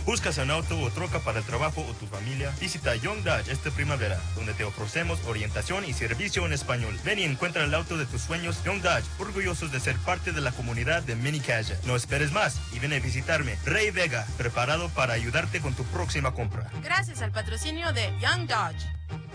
¿Buscas un auto o troca para el trabajo o tu familia? Visita Young Dodge esta primavera, donde te ofrecemos orientación y servicio en español. Ven y encuentra el auto de tus sueños. Young Dodge, orgullosos de ser parte de la comunidad de Mini Calle. No esperes más y ven a visitarme. Ray Vega, preparado para ayudarte con tu próxima compra. Gracias al patrocinio de Young Dodge.